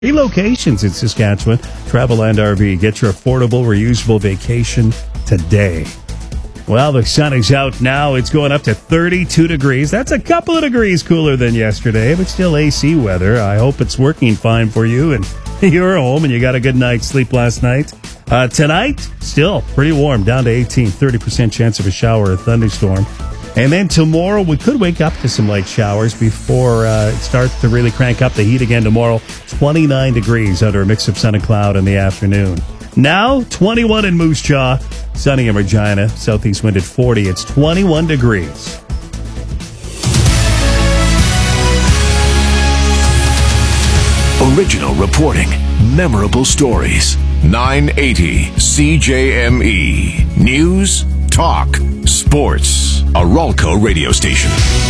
3 locations in Saskatchewan. Travelland RV. Get your affordable, reusable vacation today. Well, the sun is out now. It's going up to 32 degrees. That's a couple of degrees cooler than yesterday, but still AC weather. I hope it's working fine for you and you're home and you got a good night's sleep last night. Tonight, still pretty warm, down to 18, 30% chance of a shower or thunderstorm. And then tomorrow, we could wake up to some light showers before it starts to really crank up the heat again tomorrow. 29 degrees under a mix of sun and cloud in the afternoon. Now, 21 in Moose Jaw, sunny in Regina, southeast wind at 40. It's 21 degrees. Original reporting, memorable stories. 980 CJME. News, talk, sports. A Ralco radio station.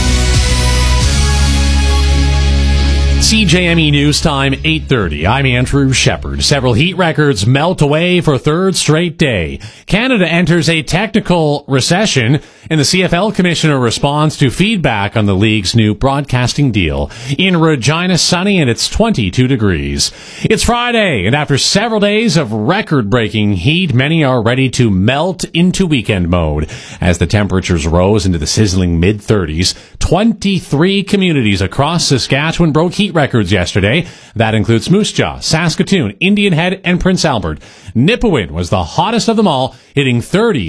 CJME News Time, 8:30. I'm Andrew Shepard. Several heat records melt away for a third straight day. Canada enters a technical recession, and the CFL Commissioner responds to feedback on the league's new broadcasting deal. In Regina, sunny, and it's 22 degrees. It's Friday, and after several days of record-breaking heat, many are ready to melt into weekend mode. As the temperatures rose into the sizzling mid-30s, 23 communities across Saskatchewan broke heat records yesterday. That includes Moose Jaw, Saskatoon, Indian Head, and Prince Albert. Nipawin was the hottest of them all, hitting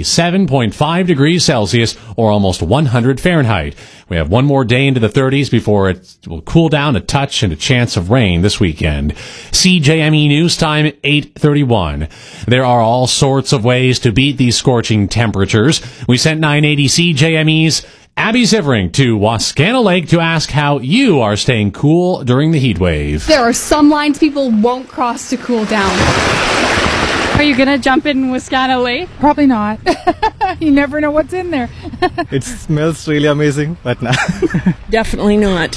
37.5 degrees Celsius, or almost 100 Fahrenheit. We have one more day into the 30s before it will cool down a touch and a chance of rain this weekend. CJME News Time, 8:31. There are all sorts of ways to beat these scorching temperatures. We sent 980 CJME's Abby Zivering to Wascana Lake to ask how you are staying cool during the heat wave. There are some lines people won't cross to cool down. Are you going to jump in Wascana Lake? Probably not. You never know what's in there. It smells really amazing, but no. Definitely not.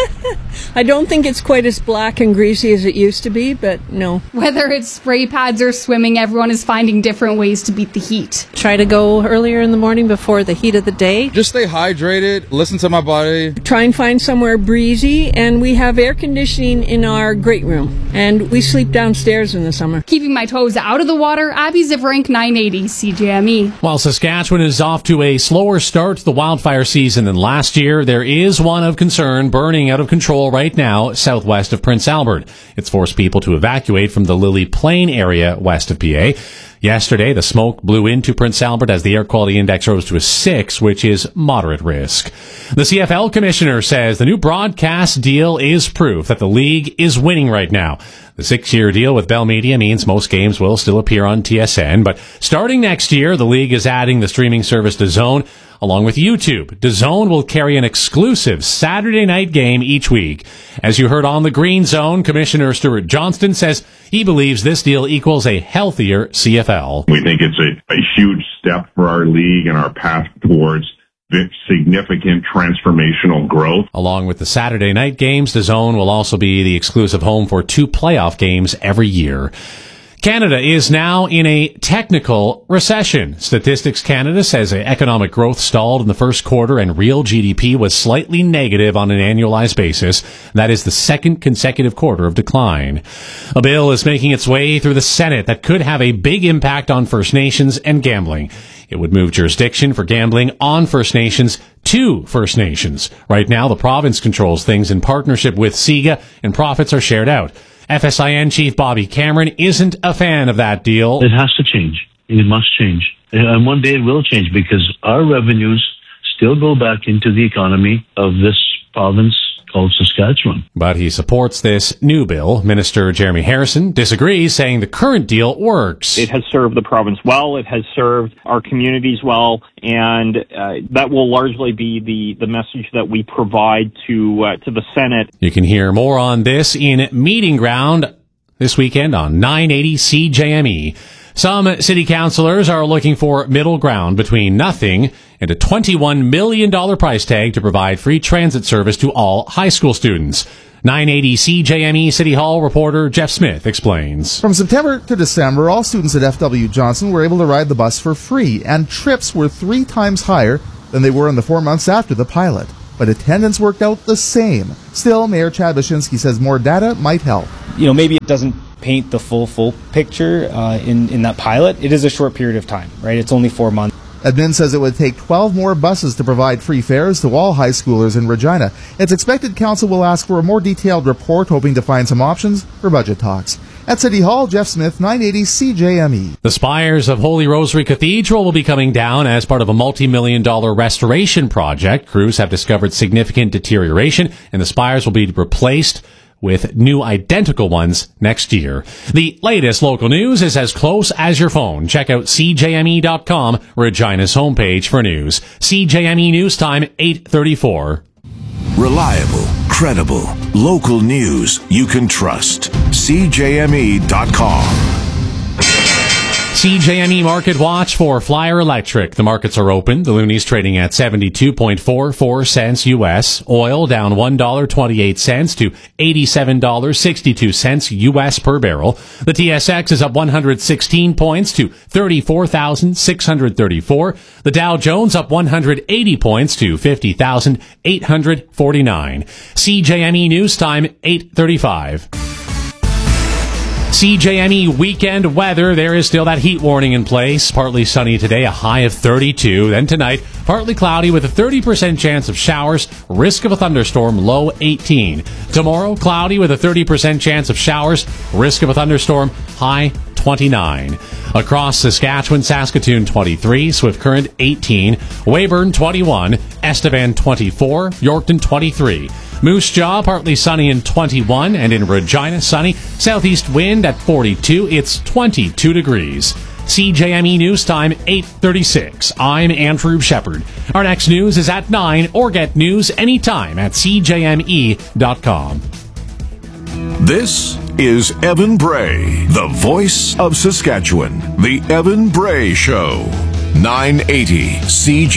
I don't think it's quite as black and greasy as it used to be, but no. Whether it's spray pads or swimming, everyone is finding different ways to beat the heat. Try to go earlier in the morning before the heat of the day. Just stay hydrated, listen to my body. Try and find somewhere breezy, and we have air conditioning in our great room, and we sleep downstairs in the summer. Keeping my toes out of the water, Abby Zivering, 980 CJME. While Saskatchewan is off to a slower start to the wildfire season than last year, there is one of concern burning out of control right now southwest of Prince Albert. It's forced people to evacuate from the Lily Plain area west of PA. Yesterday, the smoke blew into Prince Albert as the air quality index rose to a 6, which is moderate risk. The CFL commissioner says the new broadcast deal is proof that the league is winning right now. The 6-year deal with Bell Media means most games will still appear on TSN, but starting next year, the league is adding the streaming service DAZN along with YouTube. DAZN will carry an exclusive Saturday night game each week. As you heard on the Green Zone, Commissioner Stuart Johnston says he believes this deal equals a healthier CFL. We think it's a huge step for our league and our path towards significant transformational growth. Along with the Saturday night games, DAZN will also be the exclusive home for 2 playoff games every year. Canada is now in a technical recession. Statistics Canada says economic growth stalled in the first quarter and real GDP was slightly negative on an annualized basis. That is the second consecutive quarter of decline. A bill is making its way through the Senate that could have a big impact on First Nations and gambling. It would move jurisdiction for gambling on First Nations to First Nations. Right now, the province controls things in partnership with SIGA, and profits are shared out. FSIN Chief Bobby Cameron isn't a fan of that deal. It has to change. It must change. And one day it will change because our revenues still go back into the economy of this province called Saskatchewan. But he supports this new bill. Minister Jeremy Harrison disagrees, saying the current deal works. It has served the province well. It has served our communities well. And that will largely be the message that we provide to the Senate. You can hear more on this in Meeting Ground this weekend on 980 CJME. Some city councillors are looking for middle ground between nothing and a $21 million price tag to provide free transit service to all high school students. 980 CJME City Hall reporter Jeff Smith explains. From September to December, all students at FW Johnson were able to ride the bus for free, and trips were 3 times higher than they were in the 4 months after the pilot. but attendance worked out the same. Still, Mayor Chad Wyszynski says more data might help. Maybe it doesn't paint the full picture in that pilot. It is a short period of time, right? It's only 4 months. Admin says it would take 12 more buses to provide free fares to all high schoolers in Regina. It's expected council will ask for a more detailed report, hoping to find some options for budget talks. At City Hall, Jeff Smith, 980 CJME. The spires of Holy Rosary Cathedral will be coming down as part of a multi-million-dollar restoration project. Crews have discovered significant deterioration, and the spires will be replaced with new identical ones next year. The latest local news is as close as your phone. Check out CJME.com, Regina's homepage for news. CJME News Time, 8:34. Reliable, credible, local news you can trust. CJME.com. CJME Market Watch for Flyer Electric. The markets are open. The Looney's trading at 72.44 cents U.S. Oil down $1.28 to $87.62 U.S. per barrel. The TSX is up 116 points to 34,634. The Dow Jones up 180 points to 50,849. CJME News Time, 8:35. CJME weekend weather. There is still that heat warning in place. Partly sunny today, a high of 32. Then tonight, partly cloudy with a 30% chance of showers, risk of a thunderstorm, low 18. Tomorrow, cloudy with a 30% chance of showers, risk of a thunderstorm, high 29. Across Saskatchewan, Saskatoon 23, Swift Current 18, Weyburn 21, Estevan 24, Yorkton 23. Moose Jaw, partly sunny and 21, and in Regina, sunny. Southeast wind at 42. It's 22 degrees. CJME News Time, 8:36. I'm Andrew Shepard. Our next news is at 9, or get news anytime at CJME.com. This is Evan Bray, the voice of Saskatchewan. The Evan Bray Show. 980 CJ.